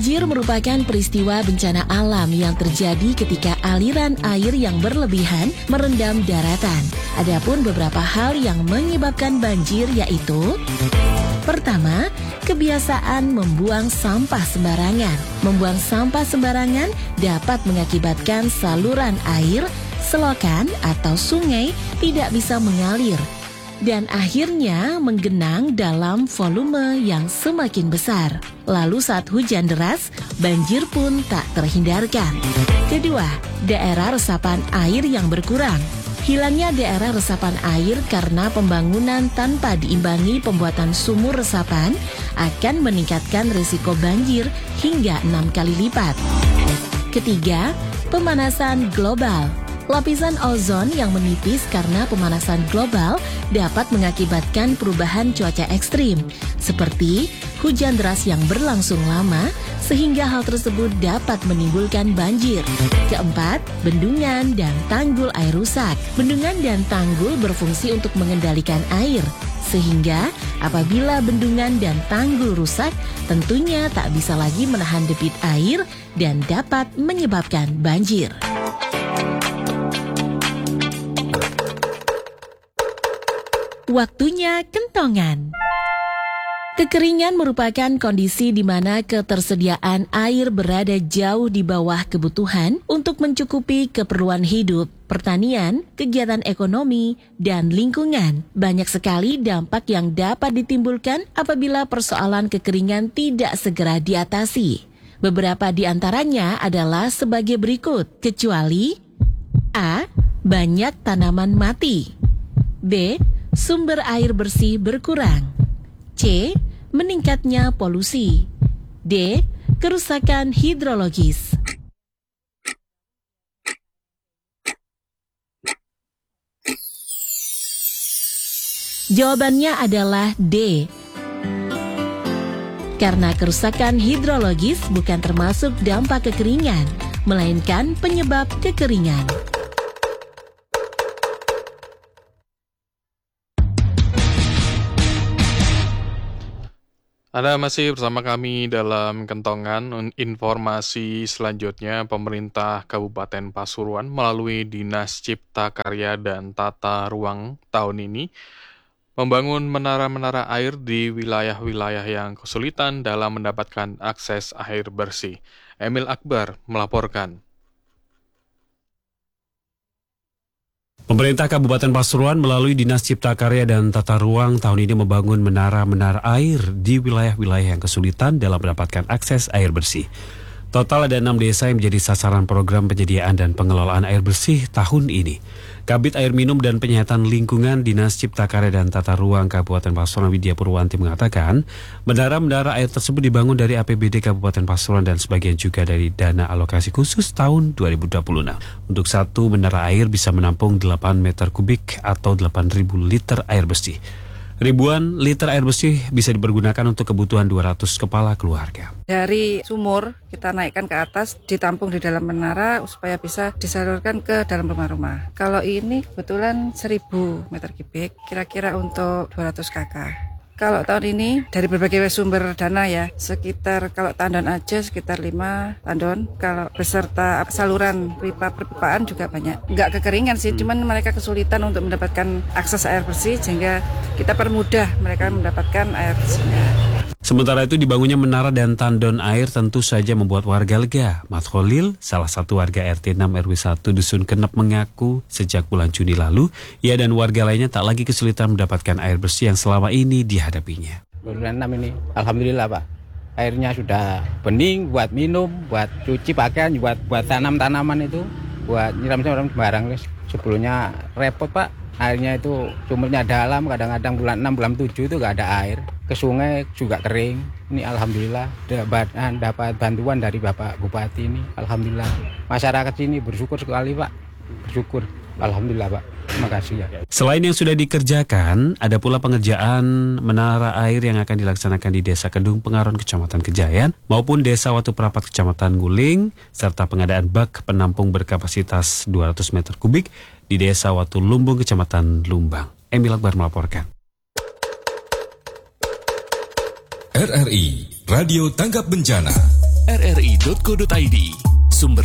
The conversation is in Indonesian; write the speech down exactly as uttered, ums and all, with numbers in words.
Banjir merupakan peristiwa bencana alam yang terjadi ketika aliran air yang berlebihan merendam daratan. Adapun beberapa hal yang menyebabkan banjir yaitu: pertama, kebiasaan membuang sampah sembarangan. Membuang sampah sembarangan dapat mengakibatkan saluran air, selokan atau sungai tidak bisa mengalir dan akhirnya menggenang dalam volume yang semakin besar. Lalu saat hujan deras, banjir pun tak terhindarkan. Kedua, daerah resapan air yang berkurang. Hilangnya daerah resapan air karena pembangunan tanpa diimbangi pembuatan sumur resapan akan meningkatkan risiko banjir hingga enam kali lipat. Ketiga, pemanasan global. Lapisan ozon yang menipis karena pemanasan global dapat mengakibatkan perubahan cuaca ekstrim, seperti hujan deras yang berlangsung lama, sehingga hal tersebut dapat menimbulkan banjir. Keempat, bendungan dan tanggul air rusak. Bendungan dan tanggul berfungsi untuk mengendalikan air, sehingga apabila bendungan dan tanggul rusak, tentunya tak bisa lagi menahan debit air dan dapat menyebabkan banjir. Waktunya kentongan. Kekeringan merupakan kondisi di mana ketersediaan air berada jauh di bawah kebutuhan untuk mencukupi keperluan hidup, pertanian, kegiatan ekonomi, dan lingkungan. Banyak sekali dampak yang dapat ditimbulkan apabila persoalan kekeringan tidak segera diatasi. Beberapa di antaranya adalah sebagai berikut, kecuali A. Banyak tanaman mati. B. Sumber air bersih berkurang. C. Meningkatnya polusi. D. Kerusakan hidrologis. Jawabannya adalah D. Karena kerusakan hidrologis bukan termasuk dampak kekeringan, melainkan penyebab kekeringan. Anda masih bersama kami dalam Kentongan. Informasi selanjutnya, pemerintah Kabupaten Pasuruan melalui Dinas Cipta Karya dan Tata Ruang tahun ini membangun menara-menara air di wilayah-wilayah yang kesulitan dalam mendapatkan akses air bersih. Emil Akbar melaporkan. Pemerintah Kabupaten Pasuruan melalui Dinas Cipta Karya dan Tata Ruang tahun ini membangun menara-menara air di wilayah-wilayah yang kesulitan dalam mendapatkan akses air bersih. Total ada enam desa yang menjadi sasaran program penyediaan dan pengelolaan air bersih tahun ini. Kabid Air Minum dan Penyihatan Lingkungan Dinas Cipta Karya dan Tata Ruang Kabupaten Pasuruan Widya Purwanti mengatakan, menara-menara air tersebut dibangun dari A P B D Kabupaten Pasuruan dan sebagian juga dari dana alokasi khusus tahun dua ribu dua puluh enam. Untuk satu menara air bisa menampung delapan meter kubik atau delapan ribu liter air bersih. Ribuan liter air bersih bisa dipergunakan untuk kebutuhan dua ratus kepala keluarga. Dari sumur kita naikkan ke atas, ditampung di dalam menara supaya bisa disalurkan ke dalam rumah-rumah. Kalau ini kebetulan seribu meter kubik, kira-kira untuk dua ratus kakak. Kalau tahun ini dari berbagai sumber dana ya, sekitar kalau tandon aja sekitar lima tandon. Kalau beserta saluran pipa perpipaan juga banyak. Enggak kekeringan sih, hmm. cuman mereka kesulitan untuk mendapatkan akses air bersih sehingga kita permudah mereka mendapatkan air bersihnya. Sementara itu dibangunnya menara dan tandon air tentu saja membuat warga lega. Mat Kholil, salah satu warga R T enam R W satu Dusun Kenep mengaku sejak bulan Juni lalu, ia dan warga lainnya tak lagi kesulitan mendapatkan air bersih yang selama ini dihadapinya. Bulan enam ini, alhamdulillah Pak. Airnya sudah bening buat minum, buat cuci pakaian, buat buat tanam-tanaman itu, buat nyiram-nyiram barang. Sebelumnya repot Pak. Airnya itu sumbernya dalam, kadang-kadang bulan enam, bulan tujuh itu gak ada air. Ke sungai juga kering. Ini alhamdulillah dapat, dapat bantuan dari Bapak Bupati ini. Alhamdulillah. Masyarakat sini bersyukur sekali Pak. Bersyukur. Alhamdulillah Pak. Terima kasih ya. Selain yang sudah dikerjakan, ada pula pengerjaan menara air yang akan dilaksanakan di Desa Kedung Pengaron Kecamatan Kejayan maupun Desa Watu Prapat Kecamatan Nguling, serta pengadaan bak penampung berkapasitas dua ratus meter kubik di Desa Watu Lumbung Kecamatan Lumbang. Emil Akbar melaporkan. R R I Radio Tanggap Bencana r r i titik co titik i d. Sumber